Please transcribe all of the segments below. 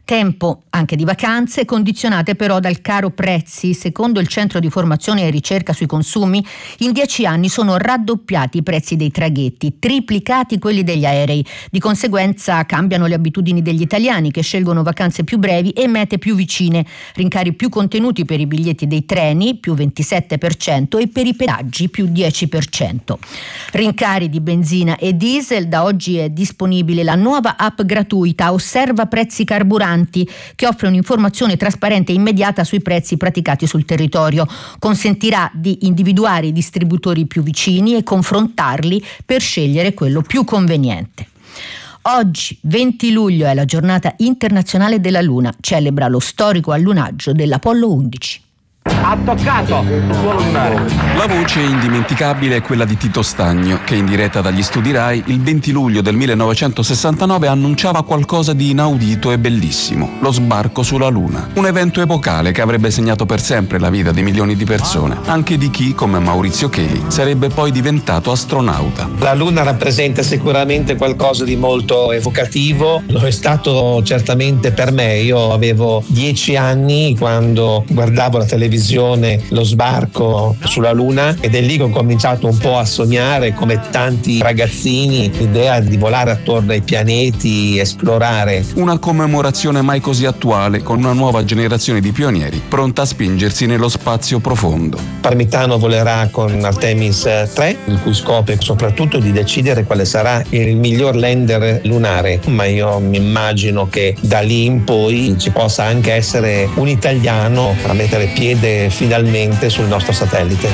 Tempo anche di vacanze, condizionate però dal caro prezzi. Secondo il Centro di Formazione e Ricerca sui Consumi, in 10 anni sono raddoppiati i prezzi dei traghetti, triplicati quelli degli aerei. Di conseguenza cambiano le abitudini degli italiani, che scelgono vacanze più brevi e mete più vicine. Rincari più contenuti per i biglietti dei treni, più 27%, e per i pedaggi più 10%. Rincari di benzina e diesel. Da oggi è disponibile la nuova app gratuita Osserva Prezzi Carburanti, che offre un'informazione trasparente e immediata sui prezzi praticati sul territorio. Consentirà di individuare i distributori più vicini e confrontarli per scegliere quello più conveniente. Oggi, 20 luglio, è la giornata internazionale della Luna. Celebra lo storico allunaggio dell'Apollo 11. Ha toccato suolo lunare. La voce indimenticabile è quella di Tito Stagno, che in diretta dagli studi Rai il 20 luglio del 1969 annunciava qualcosa di inaudito e bellissimo: lo sbarco sulla Luna. Un evento epocale che avrebbe segnato per sempre la vita di milioni di persone, anche di chi, come Maurizio Cheli, sarebbe poi diventato astronauta. La Luna rappresenta sicuramente qualcosa di molto evocativo, lo è stato certamente per me. Io avevo 10 anni quando guardavo la televisione, lo sbarco sulla Luna, ed è lì che ho cominciato un po' a sognare, come tanti ragazzini, l'idea di volare attorno ai pianeti, esplorare. Una commemorazione mai così attuale, con una nuova generazione di pionieri pronta a spingersi nello spazio profondo. Parmitano volerà con Artemis 3, il cui scopo è soprattutto di decidere quale sarà il miglior lander lunare, ma io mi immagino che da lì in poi ci possa anche essere un italiano a mettere piede finalmente sul nostro satellite.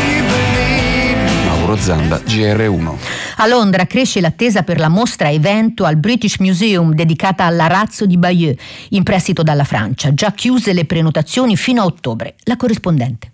Mauro Zanda, GR1. A Londra cresce l'attesa per la mostra evento al British Museum dedicata all'arazzo di Bayeux, in prestito dalla Francia. Già chiuse le prenotazioni fino a ottobre. La corrispondente.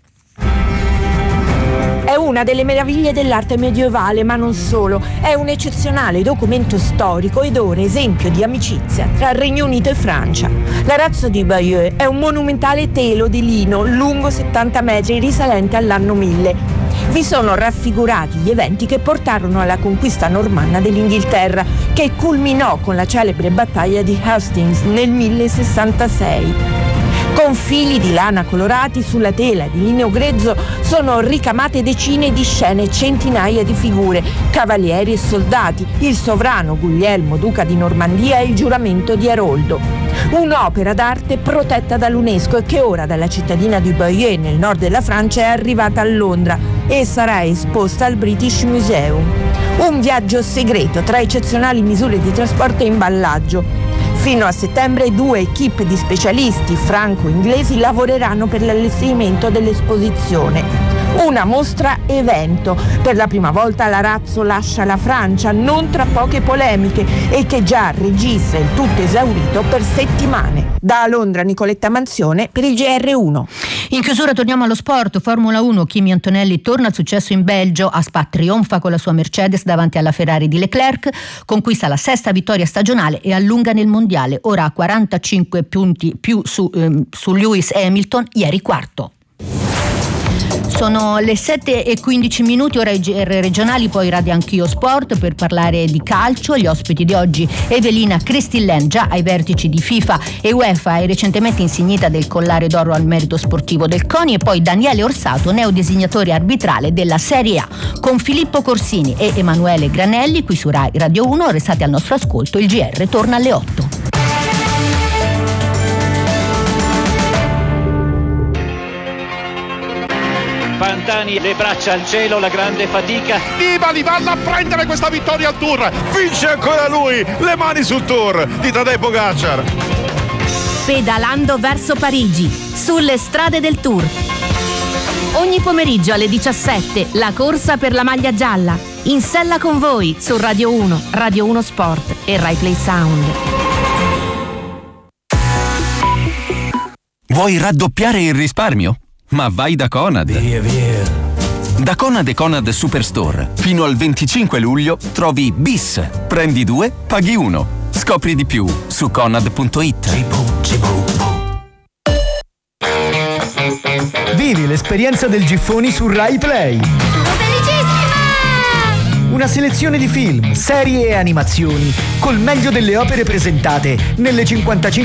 È una delle meraviglie dell'arte medievale, ma non solo. È un eccezionale documento storico ed ora esempio di amicizia tra Regno Unito e Francia. L'arazzo di Bayeux è un monumentale telo di lino lungo 70 metri risalente all'anno 1000. Vi sono raffigurati gli eventi che portarono alla conquista normanna dell'Inghilterra, che culminò con la celebre battaglia di Hastings nel 1066. Con fili di lana colorati sulla tela di lineo grezzo sono ricamate decine di scene e centinaia di figure, cavalieri e soldati, il sovrano Guglielmo, duca di Normandia, e il giuramento di Eroldo. Un'opera d'arte protetta dall'UNESCO e che ora dalla cittadina di Bayeux, nel nord della Francia, è arrivata a Londra e sarà esposta al British Museum. Un viaggio segreto tra eccezionali misure di trasporto e imballaggio. Fino a settembre 2 equipe di specialisti franco-inglesi lavoreranno per l'allestimento dell'esposizione. Una mostra evento. Per la prima volta l'arazzo lascia la Francia, non tra poche polemiche, e che già registra il tutto esaurito per settimane. Da Londra, Nicoletta Manzione per il GR1. In chiusura torniamo allo sport. Formula 1, Kimi Antonelli torna al successo in Belgio. A Spa trionfa con la sua Mercedes davanti alla Ferrari di Leclerc, conquista la 6ª vittoria stagionale e allunga nel mondiale. Ora ha 45 punti più su Lewis Hamilton, ieri quarto. Sono le 7:15, ora i GR regionali, poi Radio Anch'io Sport per parlare di calcio. Gli ospiti di oggi: Evelina Cristillen, già ai vertici di FIFA e UEFA e recentemente insignita del collare d'oro al merito sportivo del CONI, e poi Daniele Orsato, neodesignatore arbitrale della Serie A, con Filippo Corsini e Emanuele Granelli qui su Rai Radio 1. Restate al nostro ascolto, il GR torna alle 8. Pantani, le braccia al cielo, la grande fatica. Nibali vanno a prendere questa vittoria al Tour. Vince ancora lui, le mani sul Tour di Tadej Pogačar. Pedalando verso Parigi, sulle strade del Tour. Ogni pomeriggio alle 17, la corsa per la maglia gialla. In sella con voi su Radio 1, Radio 1 Sport e Rai Play Sound. Vuoi raddoppiare il risparmio? Ma vai da Conad. Via. Da Conad e Conad Superstore fino al 25 luglio trovi bis. Prendi 2, paghi 1. Scopri di più su conad.it. Vivi l'esperienza del Giffoni su Rai Play. Una selezione di film, serie e animazioni col meglio delle opere presentate nelle 55